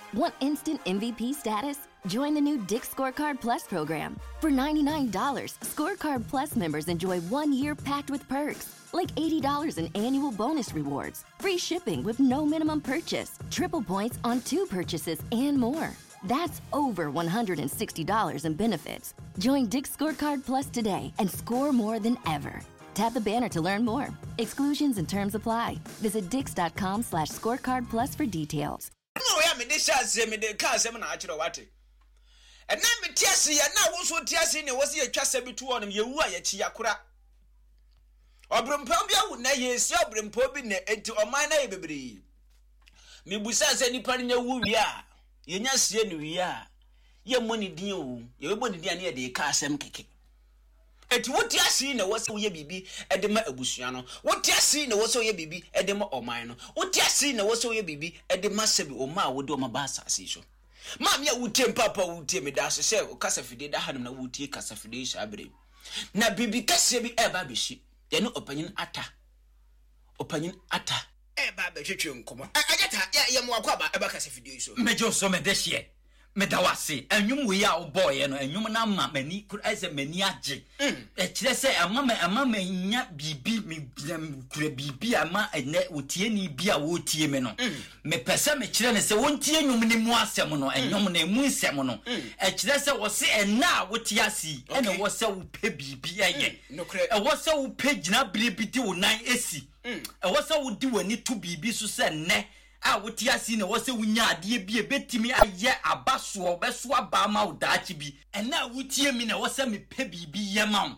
Want instant MVP status? Join the new Dick's Scorecard Plus program. For $99, Scorecard Plus members enjoy 1 year packed with perks, like $80 in annual bonus rewards, free shipping with no minimum purchase, triple points on 2 purchases, and more. That's over $160 in benefits. Join Dick's Scorecard Plus today and score more than ever. Tap the banner to learn more. Exclusions and terms apply. Visit dix.com/scorecard plus for details. No, I mean, this has me the car seminar. What? And now me tiasi ya na wuso tiasi ne wasi ya twase bitu on ye wu ya chi yakura. Obrempo bia wu na ye si obrempo bi ne enti oman na ye bebre. Me busa se nipa ne wu wi a ye nya sie ne wi a ye moni din o ye bo ne din na ye de ka asem keke. Enti woti asi na wose wo ye bibi e de ma abusua no. Woti asi na wose wo ye bibi e de ma oman no. Woti asi na wose wo ye bibi e de ma sebi o ma wo de o ma ba asase so. Mam ya wutie papa wutie me da so se o kasafide da hanum na wutie kasafide shabre na bibi kase bi eba beshi ye no opanyin ata eba be hwetwe nkomo agata ya mo akwa ba eba kasafide so mejo so me de hye me da wase anwum we ya o boy no anwum na ma mani kura mani age e kire se ama nya bibi me kura bibi ama ene otie ni bi a wotie me no me pese me kire ne se wontie anwum ni mu asem no anwum na emu nsem no e kire se wo se ena wotie asi ene wo se wo pe bibi eye e wo se wo pe gina bilibidi wo nan esi e wo se wo di wani to bibi so se ne a woti asi na wo se wunya ade bi ebetimi aye abaso obeso aba ma udachi bi ena wotie mi na wo se me pe bibi ye ma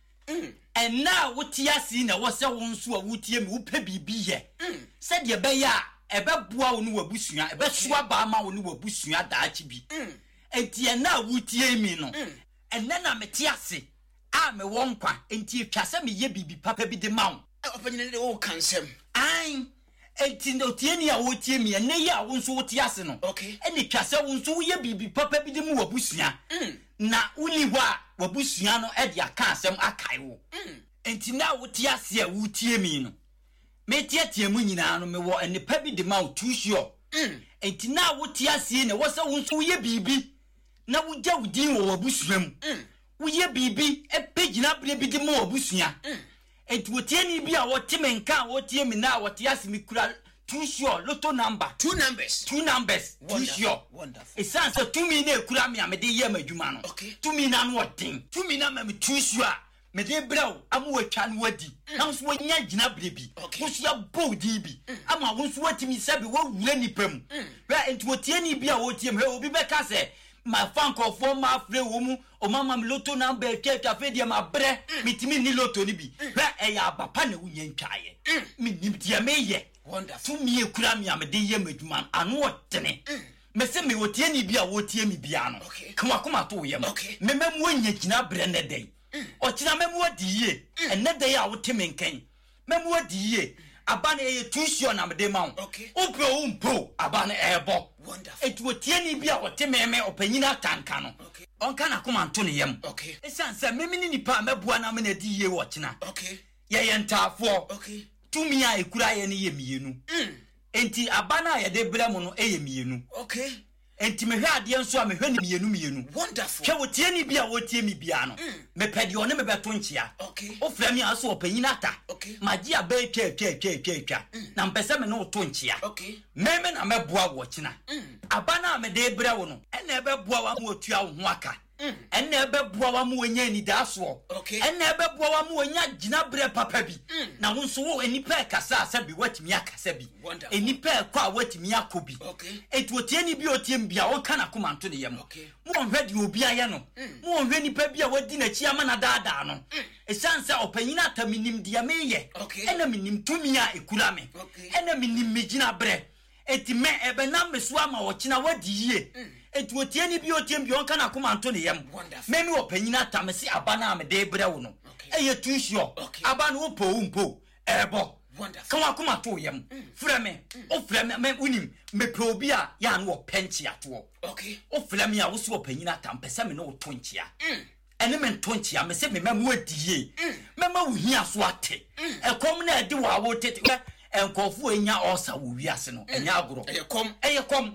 ena woti asi na wo se wonso a wotie mi wo pe bibi ye se de be ya ebeboa wo no wabusua ebeso aba ma wo no wabusua dachi bi enti ena wotie mi no ena na meti ase a me wonkwa enti etwa me ye bibi papa bi de ma wo opanyine de wo kansem ai enti no tieni a wotie mi ene ya wo nso wotie ase no okay eni twase wo nso wo ye bibi papa bi de mu wabusua na uni wa wabusua no e de aka asem akai wo enti na wotie ase a wotie mi no me tietie mu nyina no me wo ene pa bi de ma wo tushio enti na wotie ase ne wo se wo nso wo ye bibi na wo gya wudin wo wabusua mu wo ye bibi e pagina bre bi de mu wabusua enti wotie ni bi a wote menka wotie mi na wotie ase mi kura two sure lotto number two numbers two sure wonderful it sounds so to me na kura me amede ye madwuma no okay to me na no odin to me na me two sure me de braw amu atwa no wadi na so wonya gina brebi wo so ya bodi bi ama wo so watimi sabe wo wura nipam ba enti wotie ni bi a wotie me obi be ka se my fan call for my friend womu o mama lotto number ke cafe dia ma bre mitimi ni lotto ni bi ba e ya papa na wunya ntwaye mi nimtia me ye wonderful to me ekura me amede ye madwuma anu otene me se me wotie ni bi a wotie mi bia no kwa koma to ye mo me memu wonya gina bre ne den o kina memu odi ye ene den a wote menkan memu odi ye abane ye tuition na mede ma wo umpo abane ebo wonderful etu otieni bi a wote meme opanyina tanka no onka na koma nto ne yem esanse meme ni nipa mebua na me na di ye wo kina ye yentafo tumi a ekura ye ne ye mienu enti abana ye de bra mu no eye mienu enti mehwe ade nso a mehwe ne mienu wonderful hwe wotieni bi a wotie mi bia no me pede one me beto nkia o fra mi aso opanyina ta magi abe twa na mpese me no to nkia meme na meboa wo kina abana me de bra wo no ene ebeboa wa mu otua wo ho aka ene ebeboa wa mu onya ni daso ene ebeboa wa mu onya gina bre papa bi na wo nso wo enipa kasa asabi watimi akasa bi enipa kwa watimi akobi etu otieni bi otiem bia wo kana komanto ne yem mo hwedi obi aye no mo hwe nipa bi a wadi na chi ama na daada no esanse opanyina ataminim dia meye ene minim tumi a ekura me ene minim megina bre eti me ebe na meso ama wo kina wadi ye etu otieni bi otiem bi on kana komanto ne yem memi opanyina atamese abana amede bre wo no eye tushio abana wo po umpo ebo kawa kuma to yem freme o freme me unim me probia ya no penchi ato o freme ya wo so opanyina tampese me no tonchia ene me tonchia me se me mamu adie mema wo hia so ate ekom na ade wo awo tete enkofu enya osa wo wiase no enya agoro eye kom